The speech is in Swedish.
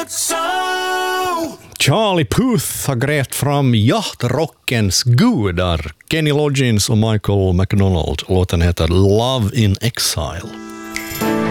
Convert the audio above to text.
Charlie Puth har grävt fram jachtrockens gudar, Kenny Loggins och Michael McDonald. Låten heter Love in Exile.